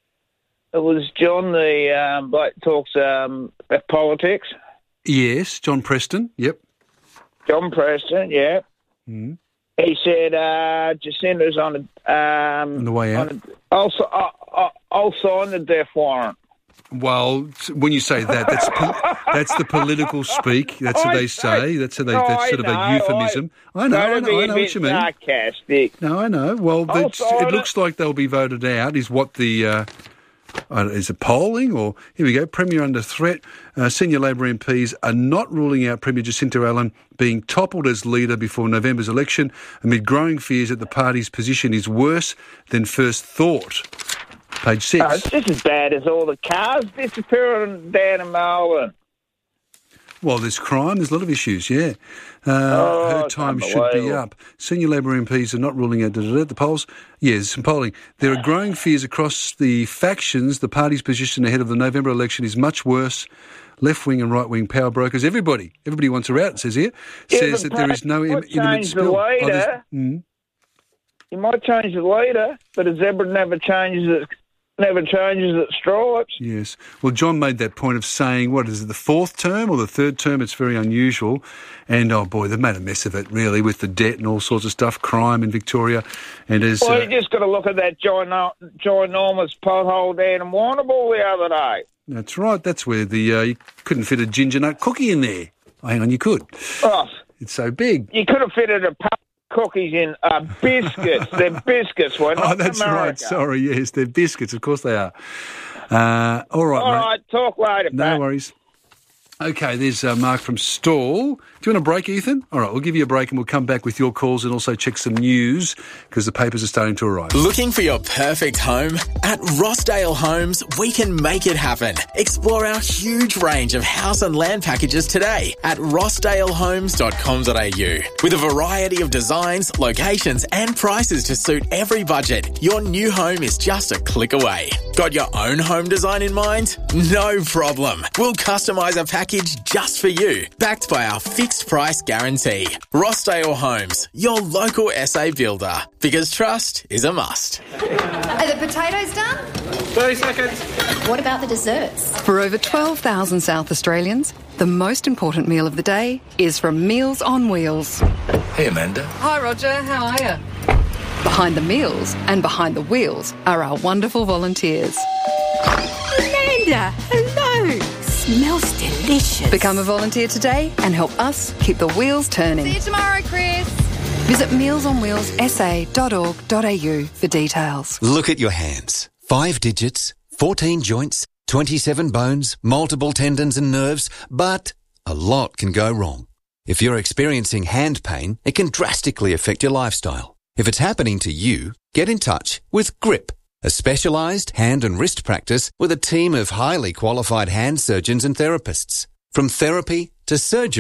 was John, the um, bloke talks um, about politics. Yes, John Preston. Yep. John Preston, yeah. Mm. He said uh, Jacinda's on, a, um, on the way out. A, I'll, I'll, I'll sign the death warrant. Well, when you say that, that's po- that's the political speak. That's what they say. That's how they. That's sort of a euphemism. I, I know. I know, I know what you mean. Sarcastic. No, I know. Well, it looks like they'll be voted out. Is what the. Uh, Uh, is it polling or, here we go, Premier under threat. Uh, senior Labor M Ps are not ruling out Premier Jacinta Allan being toppled as leader before November's election amid growing fears that the party's position is worse than first thought. Page six. Oh, it's just as bad as all the cars disappearing down in Melbourne. Well, there's crime, there's a lot of issues, yeah. Uh, oh, her time should be up. Senior Labor M Ps are not ruling out da, da, da, the polls. Yes, some polling. There are growing fears across the factions. The party's position ahead of the November election is much worse. Left-wing and right-wing power brokers, everybody, everybody wants her out, it says here, yeah, says that there is no Im- imminent spill. The leader, oh, mm. You might change the leader, but a zebra never changes it. Never changes its stripes. Yes. Well, John made that point of saying, what is it, the fourth term or the third term? It's very unusual. And, oh, boy, they've made a mess of it, really, with the debt and all sorts of stuff, crime in Victoria. And as, Well, uh, you just got to look at that gino- ginormous pothole down in Warrnambool the other day. That's right. That's where the uh, you couldn't fit a ginger nut cookie in there. Oh, hang on, you could. Oh, it's so big. You could have fitted a pup cookies in uh, biscuits. They're biscuits, we're not Oh, that's America. right. Sorry, yes, they're biscuits. Of course they are. Uh, all right, All mate. right, talk later, No Pat. worries. Okay, there's uh, Mark from Stall. Do you want a break, Ethan? All right, we'll give you a break and we'll come back with your calls and also check some news because the papers are starting to arrive. Looking for your perfect home? At Rossdale Homes, we can make it happen. Explore our huge range of house and land packages today at rossdale homes dot com dot a u. With a variety of designs, locations and prices to suit every budget, your new home is just a click away. Got your own home design in mind? No problem. We'll customise a package just for you, backed by our fixed price guarantee. Rossdale Homes, your local S A builder, because trust is a must. Are the potatoes done? thirty seconds. What about the desserts? For over twelve thousand South Australians, the most important meal of the day is from Meals on Wheels. Hey, Amanda. Hi, Roger. How are you? Behind the meals and behind the wheels are our wonderful volunteers. Amanda, hello. Smells delicious. Become a volunteer today and help us keep the wheels turning. See you tomorrow, Chris. Visit meals on wheels s a dot org dot a u for details. Look at your hands. Five digits, fourteen joints, twenty-seven bones, multiple tendons and nerves, but a lot can go wrong. If you're experiencing hand pain, it can drastically affect your lifestyle. If it's happening to you, get in touch with Grip, a specialised hand and wrist practice with a team of highly qualified hand surgeons and therapists. From therapy to surgery,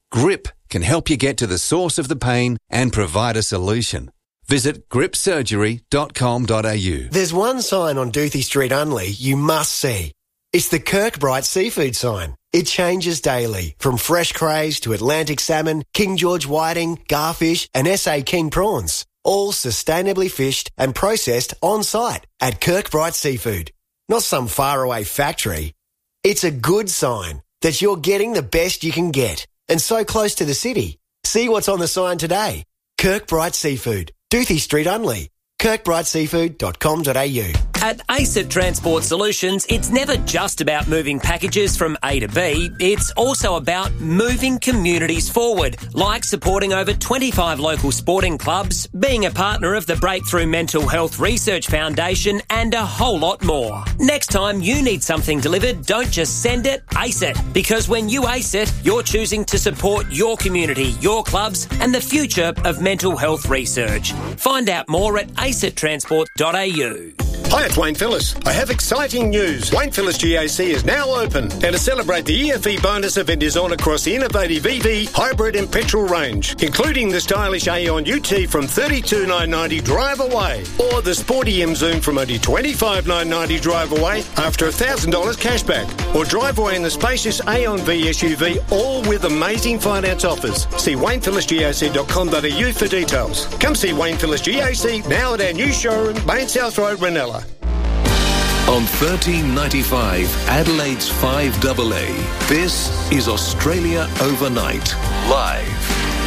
Grip can help you get to the source of the pain and provide a solution. Visit grip surgery dot com dot a u. There's one sign on Doothie Street Unley you must see. It's the Kirkbride Seafood sign. It changes daily, from fresh crays to Atlantic salmon, King George whiting, garfish and S A King prawns. All sustainably fished and processed on-site at Kirkbride Seafood. Not some faraway factory. It's a good sign that you're getting the best you can get and so close to the city. See what's on the sign today. Kirkbride Seafood, Doothie Street Unley, kirkbride seafood dot com dot a u. At ACET Transport Solutions, it's never just about moving packages from A to B, it's also about moving communities forward, like supporting over twenty-five local sporting clubs, being a partner of the Breakthrough Mental Health Research Foundation, and a whole lot more. Next time you need something delivered, don't just send it, ace it. Because when you ace it, you're choosing to support your community, your clubs, and the future of mental health research. Find out more at acet transport dot a u. Hi, it's Wayne Phillis. I have exciting news. Wayne Phillis G A C is now open. And to celebrate the E F E bonus event is on across the innovative E V, hybrid and petrol range, including the stylish Aeon U T from thirty-two thousand nine hundred ninety drive away, or the sporty M Zoom from only twenty-five thousand nine hundred ninety drive away after one thousand dollars cashback, or drive away in the spacious Aeon V S U V, all with amazing finance offers. See wayne phillis g a c dot com dot a u for details. Come see Wayne Phillis G A C now at our new showroom, Main South Road, Ranella. On thirteen ninety-five, Adelaide's five A A, this is Australia Overnight, live.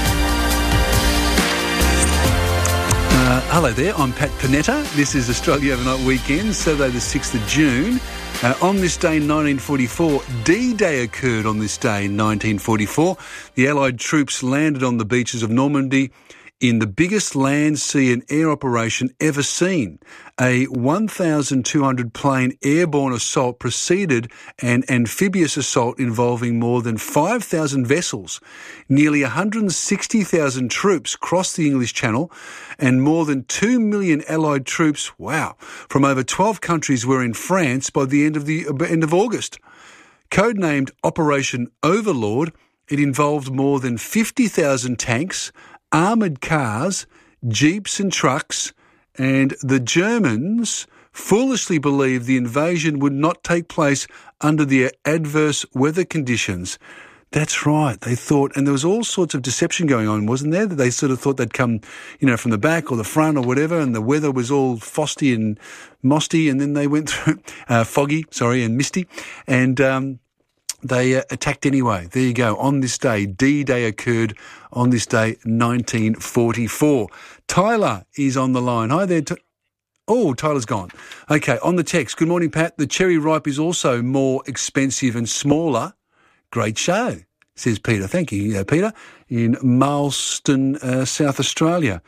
Uh, hello there, I'm Pat Panetta. This is Australia Overnight Weekend, Saturday the sixth of June. Uh, on this day in nineteen forty-four, D-Day occurred on this day in nineteen forty-four. The Allied troops landed on the beaches of Normandy in the biggest land, sea and air operation ever seen. A one thousand two hundred plane airborne assault preceded an amphibious assault involving more than five thousand vessels. Nearly one hundred sixty thousand troops crossed the English Channel, and more than two million Allied troops, wow, from over twelve countries were in France by the end of the uh, end of August. Codenamed Operation Overlord, it involved more than fifty thousand tanks, armoured cars, jeeps and trucks, and the Germans foolishly believed the invasion would not take place under the adverse weather conditions. That's right, they thought, and there was all sorts of deception going on, wasn't there? That they sort of thought they'd come, you know, from the back or the front or whatever, and the weather was all frosty and mosty, and then they went through, uh, foggy, sorry, and misty, and um, they uh, attacked anyway. There you go. On this day, D-Day occurred on this day, nineteen forty-four. Tyler is on the line. Hi there. T- oh, Tyler's gone. Okay, on the text. Good morning, Pat. The cherry ripe is also more expensive and smaller. Great show, says Peter. Thank you, uh, Peter, in Marston, uh, South Australia.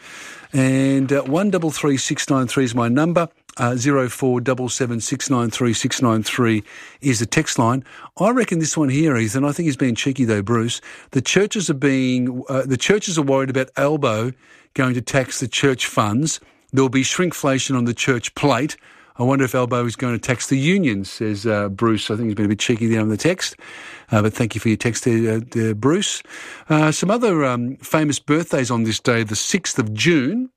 And uh, one double three six nine three is my number. Uh, zero four seven seven six nine three six nine three is the text line. I reckon this one here, Ethan, I think he's being cheeky though, Bruce. The churches are being, uh, the churches are worried about Albo going to tax the church funds. There will be shrinkflation on the church plate. I wonder if Albo is going to tax the unions, says uh, Bruce. I think he's been a bit cheeky there on the text. Uh, but thank you for your text there, uh, there Bruce. Uh, some other um, famous birthdays on this day, the sixth of June.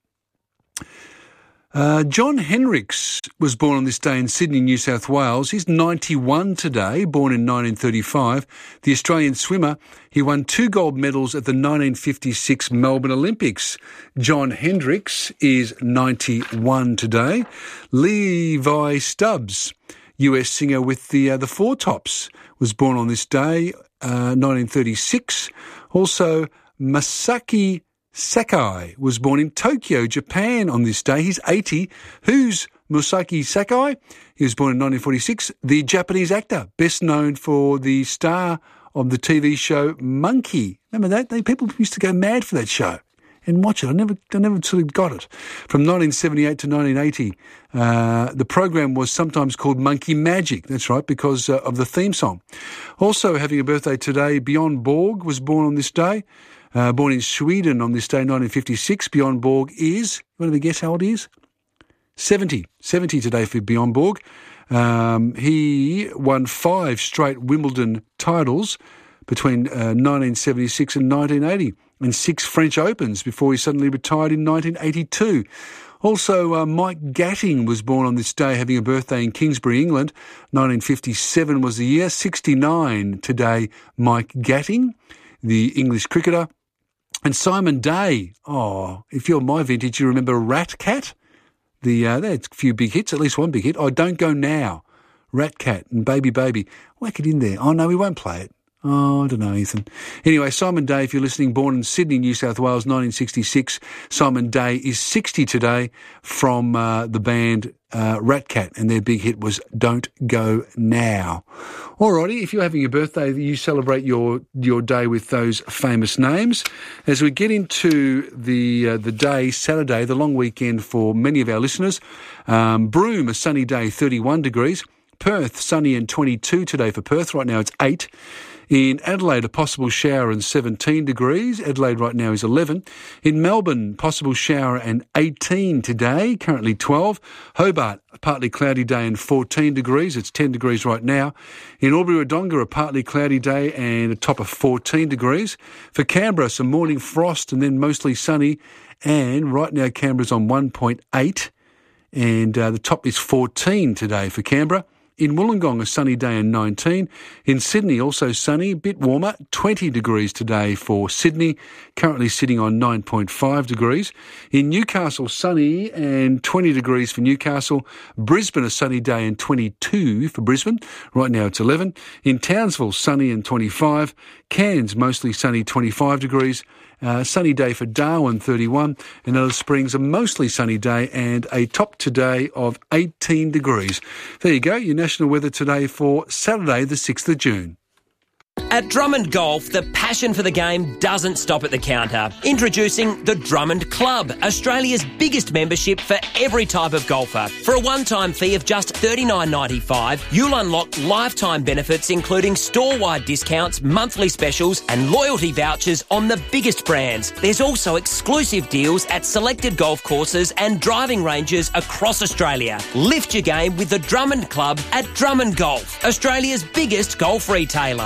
Uh, John Hendricks was born on this day in Sydney, New South Wales. He's ninety-one today, born in nineteen thirty-five. The Australian swimmer, he won two gold medals at the nineteen fifty-six Melbourne Olympics. John Hendricks is ninety-one today. Levi Stubbs, U S singer with the uh, the Four Tops, was born on this day, uh, nineteen thirty-six. Also, Masaki Sakai was born in Tokyo, Japan on this day. He's eighty. Who's Masaki Sakai? He was born in nineteen forty-six. The Japanese actor, best known for the star of the T V show Monkey. Remember that? They, people used to go mad for that show and watch it. I never, I never sort of got it. From nineteen seventy-eight to nineteen eighty, uh, the program was sometimes called Monkey Magic. That's right, because uh, of the theme song. Also having a birthday today, Bjorn Borg was born on this day. Uh, born in Sweden on this day, nineteen fifty-six. Bjorn Borg is, you want to guess how old he is? seventy. seventy today for Bjorn Borg. Um, he won five straight Wimbledon titles, between uh, nineteen seventy-six and nineteen eighty, and six French Opens before he suddenly retired in nineteen eighty-two. Also, uh, Mike Gatting was born on this day, having a birthday in Kingsbury, England. nineteen fifty-seven was the year. sixty-nine today, Mike Gatting, the English cricketer. And Simon Day. Oh, if you're my vintage, you remember Rat Cat? The, uh, they had a few big hits, at least one big hit. Oh, Don't Go Now. Rat Cat and Baby Baby. Whack it in there. Oh, no, we won't play it. Oh, I don't know, Ethan. Anyway, Simon Day, if you're listening, born in Sydney, New South Wales, nineteen sixty-six. Simon Day is sixty today, from uh, the band uh, Rat Cat, and their big hit was Don't Go Now. Alrighty, if you're having a birthday, you celebrate your your day with those famous names. As we get into the uh, the day, Saturday, the long weekend for many of our listeners, um, Broome, a sunny day, thirty-one degrees. Perth, sunny and twenty-two today for Perth. Right now it's eight. In Adelaide, a possible shower and seventeen degrees. Adelaide right now is eleven. In Melbourne, possible shower and eighteen today, currently twelve. Hobart, a partly cloudy day and fourteen degrees. It's ten degrees right now. In Albury-Wodonga, a partly cloudy day and a top of fourteen degrees. For Canberra, some morning frost and then mostly sunny. And right now, Canberra's on one point eight. And uh, the top is fourteen today for Canberra. In Wollongong, a sunny day and nineteen. In Sydney, also sunny, a bit warmer, twenty degrees today for Sydney, currently sitting on nine point five degrees. In Newcastle, sunny and twenty degrees for Newcastle. Brisbane, a sunny day and twenty-two for Brisbane. Right now it's eleven. In Townsville, sunny and twenty-five. Cairns, mostly sunny, twenty-five degrees. Uh, sunny day for Darwin, thirty-one, and Alice Springs, a mostly sunny day and a top today of eighteen degrees. There you go, your national weather today for Saturday, the sixth of June. At Drummond Golf, the passion for the game doesn't stop at the counter. Introducing the Drummond Club, Australia's biggest membership for every type of golfer. For a one-time fee of just thirty-nine ninety-five, you'll unlock lifetime benefits including store-wide discounts, monthly specials and loyalty vouchers on the biggest brands. There's also exclusive deals at selected golf courses and driving ranges across Australia. Lift your game with the Drummond Club at Drummond Golf, Australia's biggest golf retailer.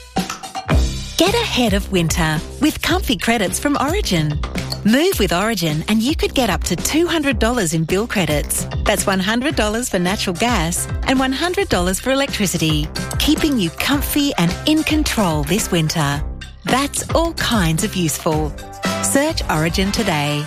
Get ahead of winter with comfy credits from Origin. Move with Origin and you could get up to two hundred dollars in bill credits. That's one hundred dollars for natural gas and one hundred dollars for electricity, keeping you comfy and in control this winter. That's all kinds of useful. Search Origin today.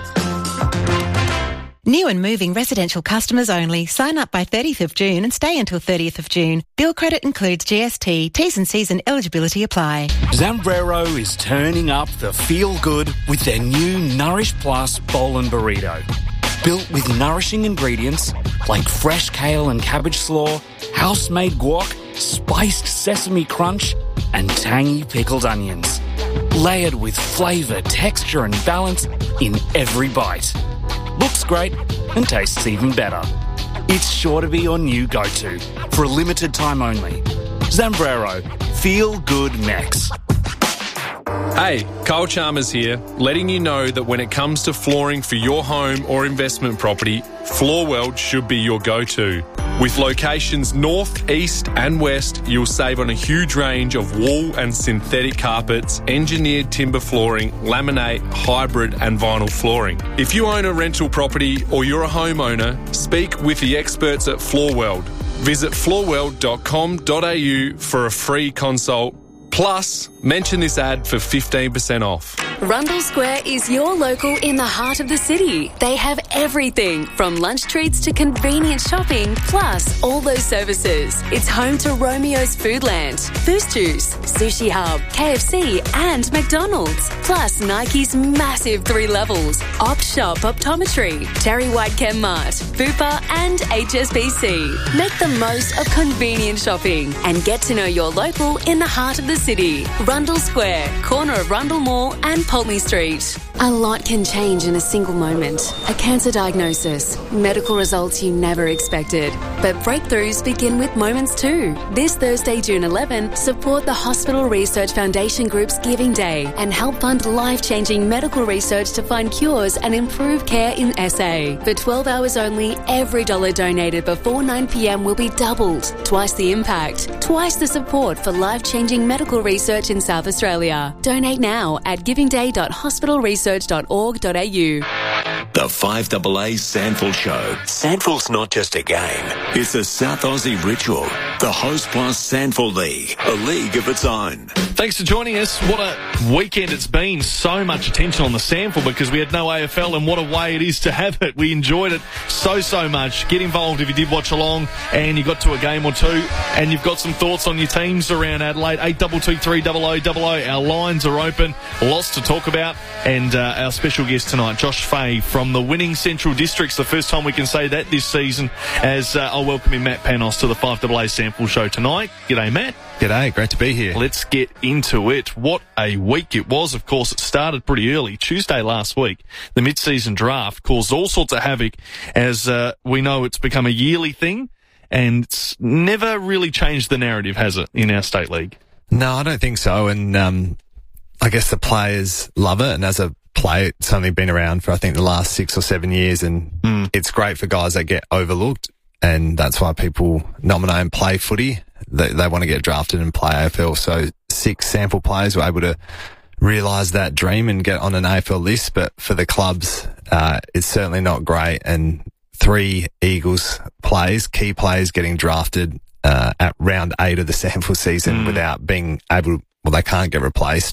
New and moving residential customers only. Sign up by thirtieth of June and stay until thirtieth of June. Bill credit includes G S T. T's and C's and eligibility apply. Zambrero is turning up the feel-good with their new Nourish Plus Bowl and Burrito. Built with nourishing ingredients like fresh kale and cabbage slaw, house-made guac, spiced sesame crunch, and tangy pickled onions. Layered with flavour, texture and balance in every bite. Looks great and tastes even better. It's sure to be your new go-to for a limited time only. Zambrero, feel good next. Hey, Kyle Chalmers here, letting you know that when it comes to flooring for your home or investment property, Floorworld should be your go-to. With locations north, east and west, you'll save on a huge range of wool and synthetic carpets, engineered timber flooring, laminate, hybrid and vinyl flooring. If you own a rental property or you're a homeowner, speak with the experts at Floorworld. Visit floorworld dot com dot a u for a free consult. Plus, mention this ad for fifteen percent off. Rundle Square is your local in the heart of the city. They have everything from lunch treats to convenient shopping, plus all those services. It's home to Romeo's Foodland, Boost Juice, Sushi Hub, K F C and McDonald's. Plus Nike's massive three levels, Opt Shop Optometry, Terry White Chem Mart, Bupa and H S B C. Make the most of convenient shopping and get to know your local in the heart of the city. Rundle Square, corner of Rundle Mall and Pulteney Street. A lot can change in a single moment. A cancer diagnosis, medical results you never expected, But breakthroughs begin with moments too. This Thursday, June eleventh, support the Hospital Research Foundation Group's Giving Day and help fund life-changing medical research to find cures and improve care in S A. For twelve hours only, every dollar donated before nine p.m. will be doubled. Twice the impact, twice the support for life-changing medical research in South Australia. Donate now at giving day dot hospital research dot org dot a u. The five A A Sandful Show. Sandful's not just a game. It's a South Aussie ritual. The Host Plus Sandful League. A league of its own. Thanks for joining us. What a weekend it's been. So much attention on the Sandful because we had no A F L, and what a way it is to have it. We enjoyed it so, so much. Get involved if you did watch along and you got to a game or two and you've got some thoughts on your teams around Adelaide. eight two two three zero zero zero zero. Our lines are open. Lots to talk about. And uh, our special guest tonight, Josh Fahey from the winning Central Districts. The first time we can say that this season, as uh, I'll welcome in Matt Panos to the five A A Sandful Show tonight. G'day, Matt. G'day, great to be here. Let's get into it. What a week it was. Of course, it started pretty early. Tuesday last week, the mid-season draft caused all sorts of havoc, as uh, we know it's become a yearly thing, and it's never really changed the narrative, has it, in our state league? No, I don't think so, and um, I guess the players love it, and as a player, it's only been around for, I think, the last six or seven years, and mm. it's great for guys that get overlooked, and that's why people nominate and play footy. They, they want to get drafted and play A F L. So six sample players were able to realise that dream and get on an A F L list. But for the clubs, uh, it's certainly not great. And three Eagles players, key players, getting drafted uh, at round eight of the sample season mm. without being able to, well, they can't get replaced,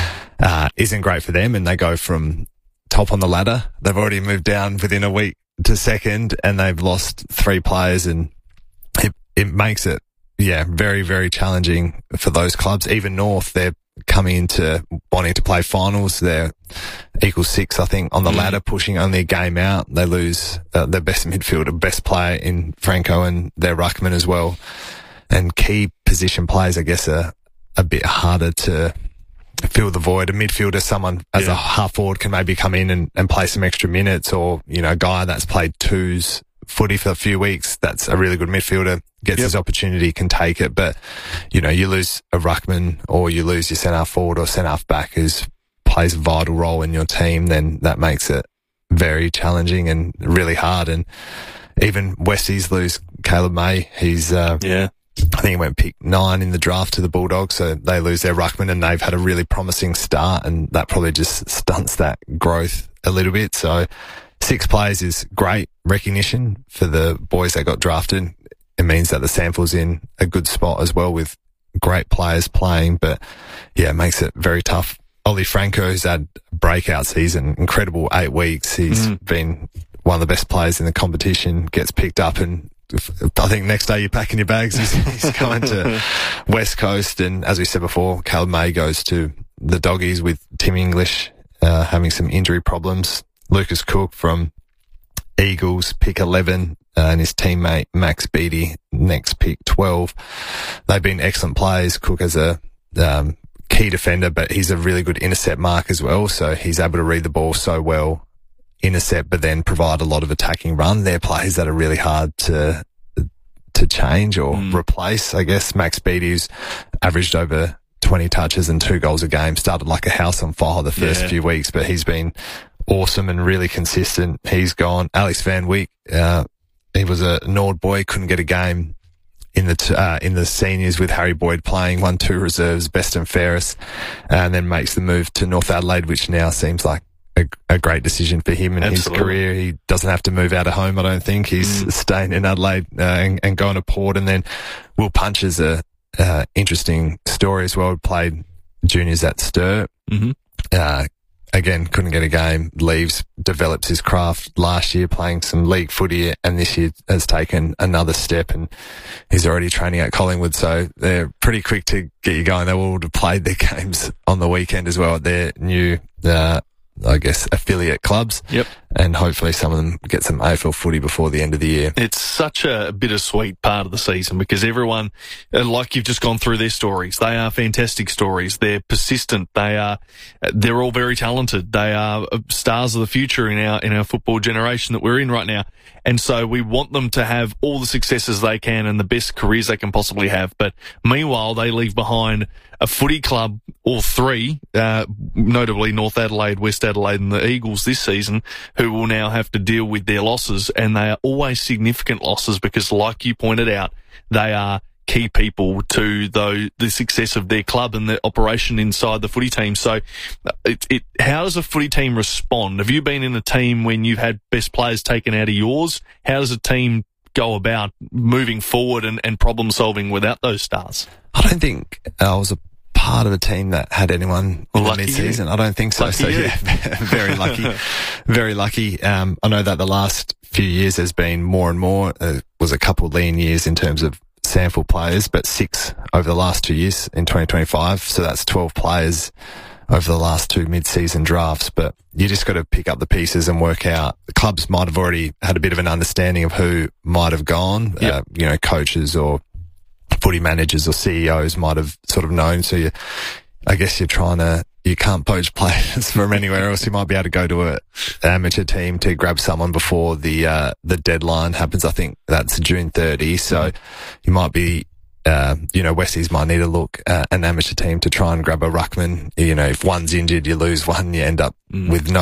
uh, isn't great for them. And they go from top on the ladder. They've already moved down within a week to second, and they've lost three players, and it, it makes it, yeah, very, very challenging for those clubs. Even North, they're coming into wanting to play finals. They're equal six, I think, on the mm. ladder, pushing only a game out. They lose uh, their best midfielder, best player in Franco, and their ruckman as well. And key position players, I guess, are a bit harder to fill the void. A midfielder, someone as yeah. a half forward can maybe come in and, and play some extra minutes, or, you know, a guy that's played twos footy for a few weeks, that's a really good midfielder, gets yep. his opportunity, can take it. But, you know, you lose a ruckman, or you lose your centre-half forward or centre-half back who's plays a vital role in your team, then that makes it very challenging and really hard. And even Westies lose Caleb May. He's, uh, yeah. I think he went pick nine in the draft to the Bulldogs, so they lose their ruckman, and they've had a really promising start, and that probably just stunts that growth a little bit. So six players is great recognition for the boys that got drafted. It means that the sample's in a good spot as well, with great players playing, but yeah, it makes it very tough. Ollie Franco's had a breakout season, incredible eight weeks. He's mm. been one of the best players in the competition, gets picked up, and I think next day you're packing your bags. He's, he's going to West Coast, and as we said before, Caleb May goes to the Doggies with Tim English uh, having some injury problems. Lucas Cook from Eagles, pick eleven, uh, and his teammate Max Beattie, next pick twelve. They've been excellent players. Cook as a um, key defender, but he's a really good intercept mark as well, so he's able to read the ball so well, intercept, but then provide a lot of attacking run. They're players that are really hard to to change or mm. replace. I guess Max Beattie, who's averaged over twenty touches and two goals a game, started like a house on fire the first yeah. few weeks, but he's been awesome and really consistent. He's gone. Alex Van Wyk, uh, he was a Nord boy, couldn't get a game in the t- uh, in the seniors with Harry Boyd playing, won two reserves, best and fairest, and then makes the move to North Adelaide, which now seems like a, a great decision for him and Absolutely. his career. He doesn't have to move out of home, I don't think. He's mm. staying in Adelaide uh, and, and going to Port. And then Will Punch is a uh, interesting story as well. Played juniors at Stir. Mm-hmm. Uh, again, couldn't get a game, leaves, develops his craft last year playing some league footy, and this year has taken another step, and he's already training at Collingwood. So they're pretty quick to get you going. They all have played their games on the weekend as well at their new, uh, I guess, affiliate clubs. Yep. and hopefully some of them get some A F L footy before the end of the year. It's such a bittersweet part of the season because everyone, like you've just gone through their stories, they are fantastic stories. They're persistent. They are, they're all very talented. They are stars of the future in our, in our football generation that we're in right now. And so we want them to have all the successes they can and the best careers they can possibly have. But meanwhile, they leave behind a footy club or three, uh, notably North Adelaide, West Adelaide and the Eagles this season, who will now have to deal with their losses. And they are always significant losses because, like you pointed out, they are key people to the, the success of their club and the operation inside the footy team. So it, it, how does a footy team respond? Have you been in a team when you've had best players taken out of yours? How does a team go about moving forward and, and problem solving without those stars? I don't think I was a part of a team that had anyone in lucky the mid-season. You. I don't think so. Lucky so you. yeah, very lucky, very lucky. Um, I know that the last few years has been more and more. Uh, was a couple lean years in terms of sample players, but six over the last two years in twenty twenty-five. So that's twelve players over the last two mid-season drafts. But you just got to pick up the pieces and work out. The clubs might have already had a bit of an understanding of who might have gone. Yep. Uh, you know, coaches or footy managers or C E Os might have sort of known. So you, I guess you're trying to, you can't poach players from anywhere else. You might be able to go to a, an amateur team to grab someone before the, uh, the deadline happens. I think that's June thirtieth. So you might be, uh, you know, Westies might need to look at an amateur team to try and grab a ruckman. You know, if one's injured, you lose one, you end up mm. with no